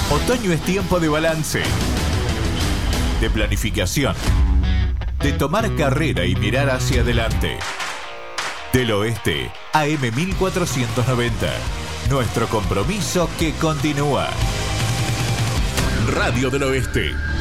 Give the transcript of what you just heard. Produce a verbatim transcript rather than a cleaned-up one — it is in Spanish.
Otoño es tiempo de balance, de planificación, de tomar carrera y mirar hacia adelante. Del Oeste, A M mil cuatrocientos noventa. Nuestro compromiso que continúa. Radio del Oeste.